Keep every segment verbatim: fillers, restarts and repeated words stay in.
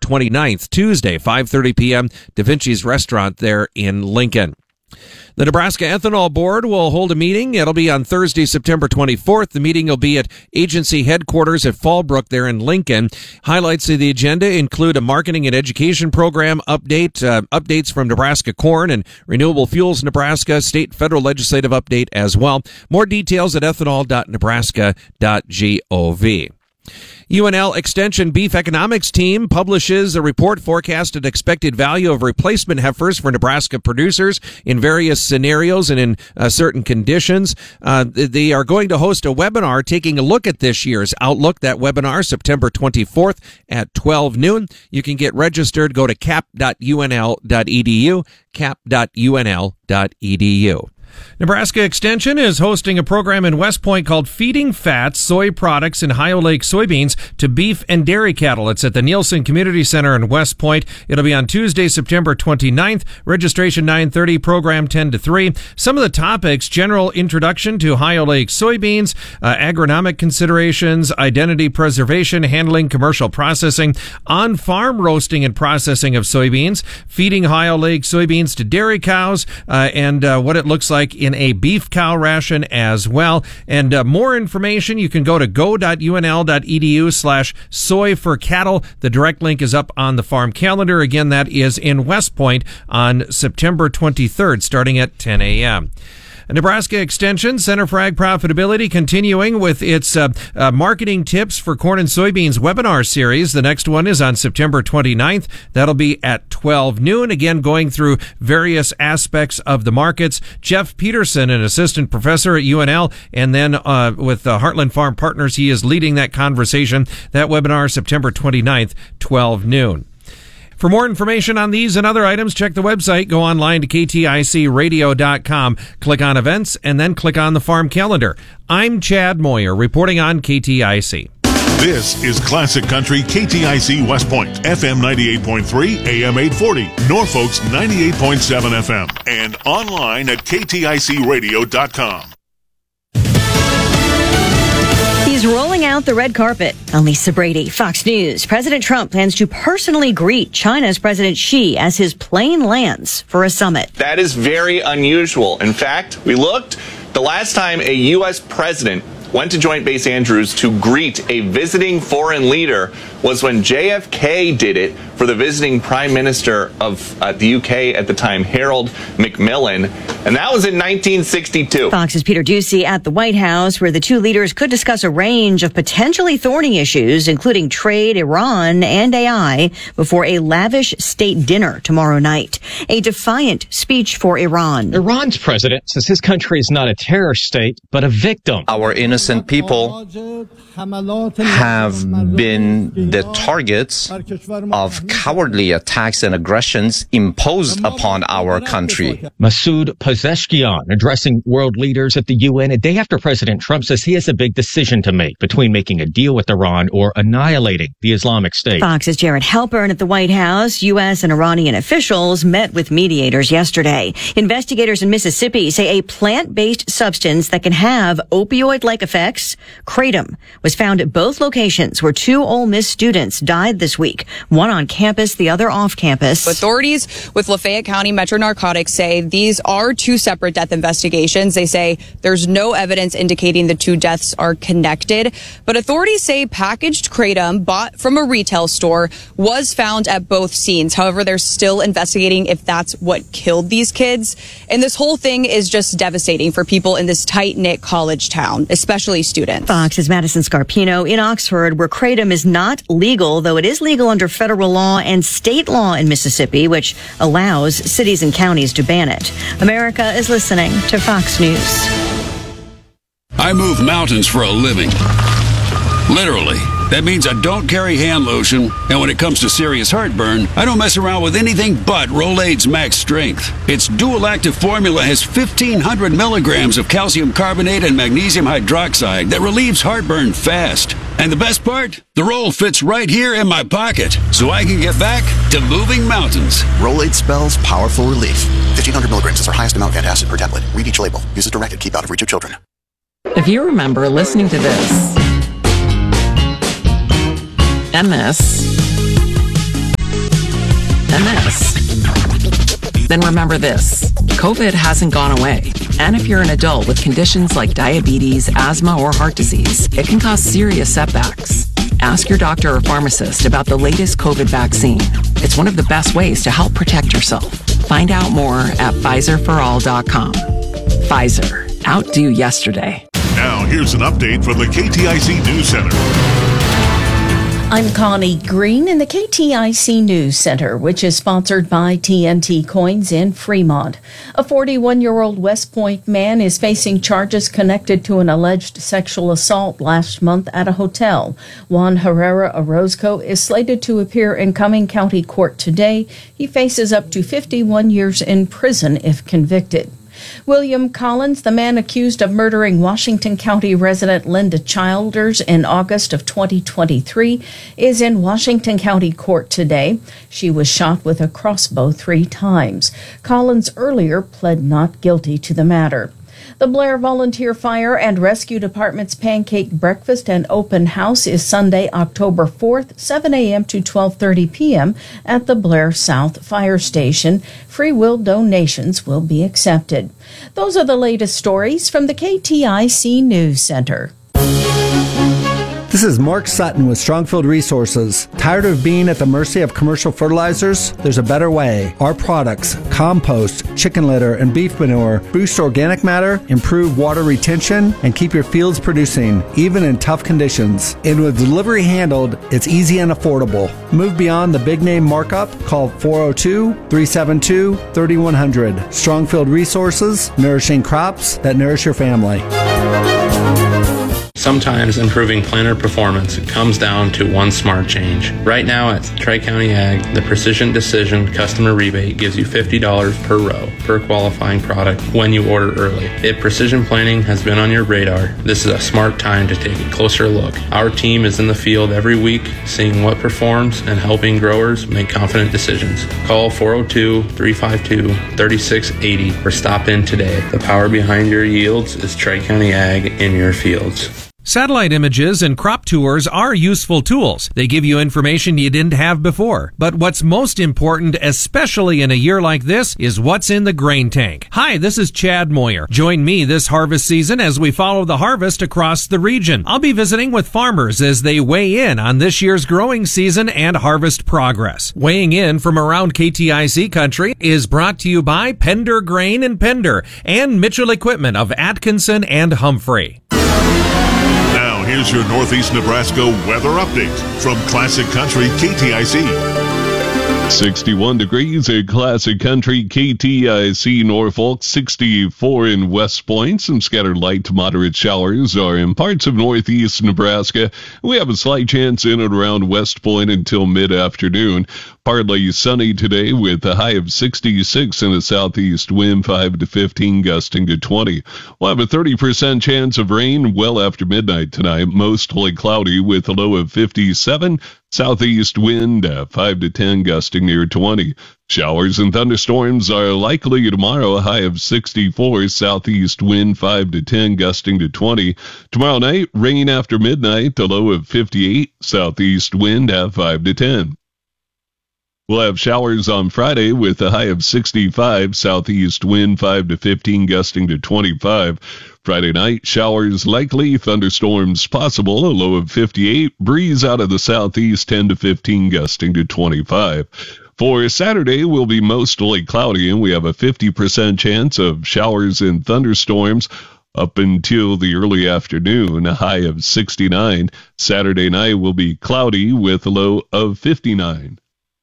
twenty-ninth, Tuesday, five thirty p.m., Da Vinci's Restaurant there in Lincoln. The Nebraska Ethanol Board will hold a meeting. It'll be on Thursday, September twenty-fourth. The meeting will be at agency headquarters at Fallbrook there in Lincoln. Highlights of the agenda include a marketing and education program update, uh, updates from Nebraska Corn and Renewable Fuels Nebraska, state federal legislative update as well. More details at ethanol dot nebraska dot gov. U N L Extension Beef Economics Team publishes a report forecasted expected value of replacement heifers for Nebraska producers in various scenarios and in uh, certain conditions. Uh, they are going to host a webinar taking a look at this year's outlook. That webinar, September twenty-fourth at twelve noon. You can get registered. Go to cap dot u n l dot e d u, cap dot u n l dot e d u. Nebraska Extension is hosting a program in West Point called Feeding Fats, Soy Products, and Ohio Lake Soybeans to Beef and Dairy Cattle. It's at the Nielsen Community Center in West Point. It'll be on Tuesday, September twenty-ninth. Registration nine thirty, program ten to three. Some of the topics: general introduction to Ohio Lake soybeans, uh, agronomic considerations, identity preservation, handling, commercial processing, on-farm roasting and processing of soybeans, feeding Ohio Lake soybeans to dairy cows, uh, and uh, what it looks like in a beef cow ration as well. And uh, more information, you can go to go dot u n l dot e d u slash soy for cattle. The direct link is up on the farm calendar. Again, that is in West Point on September twenty-third, starting at ten a.m. Nebraska Extension Center for Ag Profitability continuing with its uh, uh, marketing tips for corn and soybeans webinar series. The next one is on September twenty-ninth. That'll be at twelve noon. Again, going through various aspects of the markets. Jeff Peterson, an assistant professor at U N L, and then uh, with uh, Heartland Farm Partners, he is leading that conversation. That webinar, September twenty-ninth, twelve noon. For more information on these and other items, check the website. Go online to k t i c radio dot com. Click on events and then click on the farm calendar. I'm Chad Moyer reporting on K T I C. This is Classic Country K T I C West Point, F M ninety-eight point three, A M eight forty, Norfolk's ninety-eight point seven F M, and online at k t i c radio dot com. He's rolling out the red carpet. I'm Lisa Brady, Fox News. President Trump plans to personally greet China's President Xi as his plane lands for a summit. That is very unusual. In fact, we looked the last time a U S president went to Joint Base Andrews to greet a visiting foreign leader was when J F K did it for the visiting Prime Minister of uh, the U K at the time, Harold Macmillan, and that was in nineteen sixty-two. Fox's Peter Ducey at the White House, where the two leaders could discuss a range of potentially thorny issues, including trade, Iran, and A I, before a lavish state dinner tomorrow night. A defiant speech for Iran. Iran's president says his country is not a terror state, but a victim. Our innocent people have been the targets of cowardly attacks and aggressions imposed upon our country. Masoud Pezeshkian addressing world leaders at the U N a day after President Trump says he has a big decision to make between making a deal with Iran or annihilating the Islamic State. Fox's Jared Halpern at the White House. U S and Iranian officials met with mediators yesterday. Investigators in Mississippi say a plant-based substance that can have opioid-like effects, kratom, was found at both locations where two Ole Miss students died this week, one on campus, the other off campus. Authorities with Lafayette County Metro Narcotics say these are two separate death investigations. They say there's no evidence indicating the two deaths are connected, but authorities say packaged kratom bought from a retail store was found at both scenes. However, they're still investigating if that's what killed these kids. And this whole thing is just devastating for people in this tight-knit college town, especially students. Fox's Madison Scarpino in Oxford, where kratom is not legal, though it is legal under federal law and state law in Mississippi, which allows cities and counties to ban it. America is listening to Fox News. I move mountains for a living. Literally. That means I don't carry hand lotion, and when it comes to serious heartburn, I don't mess around with anything but Rolaids Max Strength. Its dual-active formula has fifteen hundred milligrams of calcium carbonate and magnesium hydroxide that relieves heartburn fast. And the best part? The roll fits right here in my pocket, so I can get back to moving mountains. Rolaids spells powerful relief. fifteen hundred milligrams is our highest amount of antacid per tablet. Read each label. Use as directed. Keep out of reach of children. If you remember listening to this, M S then remember this. COVID hasn't gone away. And if you're an adult with conditions like diabetes, asthma, or heart disease, it can cause serious setbacks. Ask your doctor or pharmacist about the latest COVID vaccine. It's one of the best ways to help protect yourself. Find out more at Pfizer for all dot com. Pfizer. Outdo yesterday. Now, here's an update from the K T I C News Center. I'm Connie Green in the K T I C News Center, which is sponsored by T N T Coins in Fremont. A forty-one-year-old West Point man is facing charges connected to an alleged sexual assault last month at a hotel. Juan Herrera Orozco is slated to appear in Cumming County Court today. He faces up to fifty-one years in prison if convicted. William Collins, the man accused of murdering Washington County resident Linda Childers in August of twenty twenty-three, is in Washington County Court today. She was shot with a crossbow three times. Collins earlier pled not guilty to the matter. The Blair Volunteer Fire and Rescue Department's pancake breakfast and open house is Sunday, October fourth, seven a.m. to twelve thirty p.m. at the Blair South Fire Station. Free will donations will be accepted. Those are the latest stories from the K T I C News Center. This is Mark Sutton with Strongfield Resources. Tired of being at the mercy of commercial fertilizers? There's a better way. Our products, compost, chicken litter, and beef manure, boost organic matter, improve water retention, and keep your fields producing, even in tough conditions. And with delivery handled, it's easy and affordable. Move beyond the big name markup. Call four oh two, three seven two, three one zero zero. Strongfield Resources, nourishing crops that nourish your family. Sometimes improving planter performance comes down to one smart change. Right now at Tri-County Ag, the Precision Decision customer rebate gives you fifty dollars per row per qualifying product when you order early. If precision planting has been on your radar, this is a smart time to take a closer look. Our team is in the field every week, seeing what performs and helping growers make confident decisions. Call four oh two, three five two, three six eight oh or stop in today. The power behind your yields is Tri-County Ag in your fields. Satellite images and crop tours are useful tools. They give you information you didn't have before. But what's most important, especially in a year like this, is what's in the grain tank. Hi, this is Chad Moyer. Join me this harvest season as we follow the harvest across the region. I'll be visiting with farmers as they weigh in on this year's growing season and harvest progress. Weighing in from around K T I C country is brought to you by Pender Grain and Pender and Mitchell Equipment of Atkinson and Humphrey. Now, here's your Northeast Nebraska weather update from Classic Country K T I C. sixty-one degrees at Classic Country K T I C Norfolk, sixty-four in West Point. Some scattered light to moderate showers are in parts of northeast Nebraska. We have a slight chance in and around West Point until mid-afternoon. Partly sunny today with a high of sixty-six and a southeast wind five to fifteen gusting to twenty. We'll have a thirty percent chance of rain well after midnight tonight, mostly cloudy with a low of fifty-seven. Southeast wind uh, five to ten gusting near twenty. Showers and thunderstorms are likely tomorrow, a high of sixty-four. Southeast wind five to ten gusting to twenty. Tomorrow night, rain after midnight, a low of fifty-eight. Southeast wind at five to ten. We'll have showers on Friday with a high of sixty-five, southeast wind five to fifteen gusting to twenty-five. Friday night, showers likely, thunderstorms possible, a low of fifty-eight, breeze out of the southeast ten to fifteen gusting to twenty-five. For Saturday, we'll be mostly cloudy and we have a fifty percent chance of showers and thunderstorms up until the early afternoon, a high of sixty-nine. Saturday night will be cloudy with a low of fifty-nine.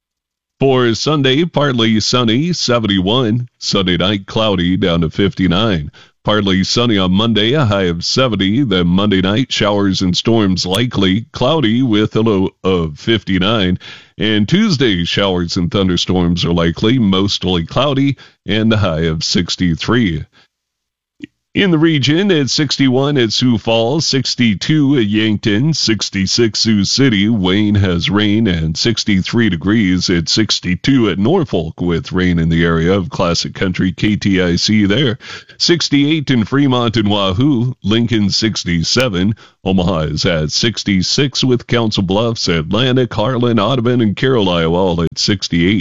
For Sunday, partly sunny, seventy-one. Sunday night, cloudy, down to fifty-nine. Partly sunny on Monday, a high of seventy. Then Monday night, showers and storms likely, cloudy with a low of fifty-nine. And Tuesday, showers and thunderstorms are likely, mostly cloudy, and a high of sixty-three. In the region, at sixty-one at Sioux Falls, sixty-two at Yankton, sixty-six Sioux City, Wayne has rain, and sixty-three degrees at sixty-two at Norfolk with rain in the area of Classic Country K T I C there. sixty-eight in Fremont and Wahoo, Lincoln sixty-seven, Omaha is at sixty-six with Council Bluffs, Atlantic, Harlan, Audubon, and Carroll, Iowa all at sixty-eight.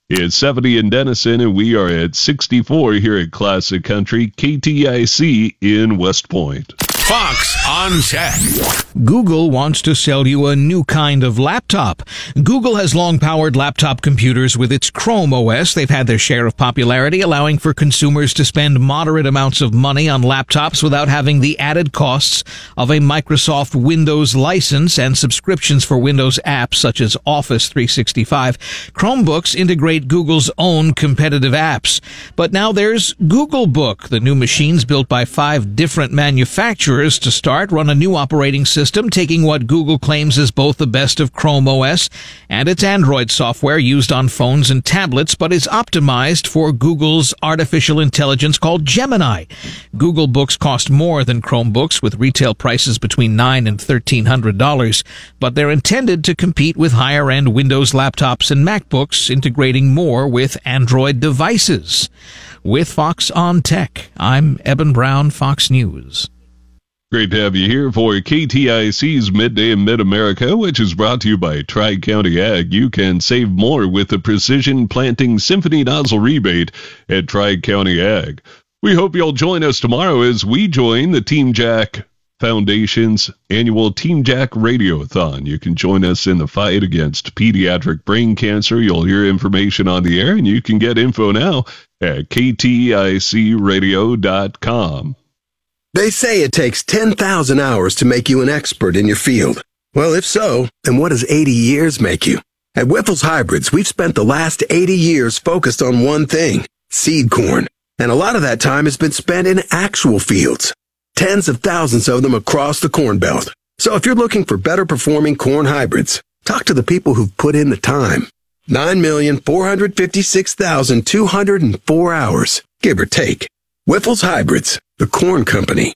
It's seventy in Denison, and we are at sixty-four here at Classic Country K T I C in West Point. Fox on Tech. Google wants to sell you a new kind of laptop. Google has long powered laptop computers with its Chrome O S. They've had their share of popularity, allowing for consumers to spend moderate amounts of money on laptops without having the added costs of a Microsoft Windows license and subscriptions for Windows apps such as Office three sixty-five. Chromebooks integrate Google's own competitive apps. But now there's Google Book. The new machines, built by five different manufacturers to start, run a new operating system, taking what Google claims is both the best of Chrome O S and its Android software used on phones and tablets, but is optimized for Google's artificial intelligence called Gemini. Google Books cost more than Chromebooks, with retail prices between nine hundred dollars and thirteen hundred dollars, but they're intended to compete with higher-end Windows laptops and MacBooks, integrating more with Android devices. With Fox on Tech, I'm Eben Brown, Fox News. Great to have you here for K T I C's Midday in Mid-America, which is brought to you by Tri-County Ag. You can save more with the Precision Planting Symphony Nozzle Rebate at Tri-County Ag. We hope you'll join us tomorrow as we join the Team Jack Foundation's annual Team Jack Radiothon. You can join us in the fight against pediatric brain cancer. You'll hear information on the air, and you can get info now at K T I C radio dot com. They say it takes ten thousand hours to make you an expert in your field. Well, if so, then what does eighty years make you? At Wyffels Hybrids, we've spent the last eighty years focused on one thing, seed corn. And a lot of that time has been spent in actual fields. Tens of thousands of them across the Corn Belt. So if you're looking for better performing corn hybrids, talk to the people who've put in the time. nine million four hundred fifty-six thousand two hundred four hours, give or take. Wyffels Hybrids, the corn company.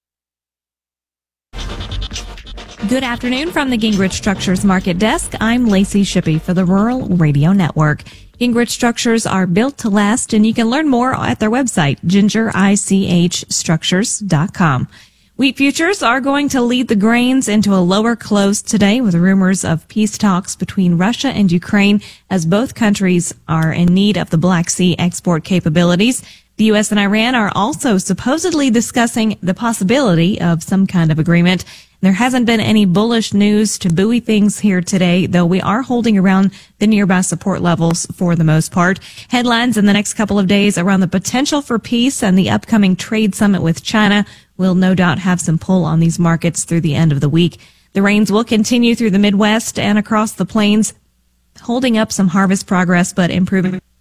Good afternoon from the Gingrich Structures Market Desk. I'm Lacey Shippey for the Rural Radio Network. Gingrich Structures are built to last, and you can learn more at their website, ginger ich structures dot com. Wheat futures are going to lead the grains into a lower close today, with rumors of peace talks between Russia and Ukraine, as both countries are in need of the Black Sea export capabilities. The U S and Iran are also supposedly discussing the possibility of some kind of agreement. There hasn't been any bullish news to buoy things here today, though we are holding around the nearby support levels for the most part. Headlines in the next couple of days around the potential for peace and the upcoming trade summit with China will no doubt have some pull on these markets through the end of the week. The rains will continue through the Midwest and across the plains, holding up some harvest progress but improving